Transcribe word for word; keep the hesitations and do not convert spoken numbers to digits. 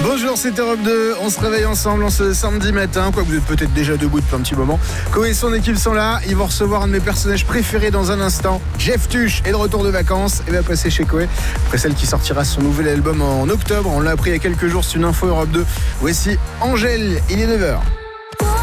Bonjour, c'est Europe deux, on se réveille ensemble en ce samedi matin, quoi, vous êtes peut-être déjà debout depuis un petit moment. Koé et son équipe sont là, ils vont recevoir un de mes personnages préférés dans un instant. Jeff Tuch est de retour de vacances et va passer chez Koé, après celle qui sortira son nouvel album en octobre. On l'a appris il y a quelques jours, c'est une info Europe deux. Voici Angèle, il est neuf heures.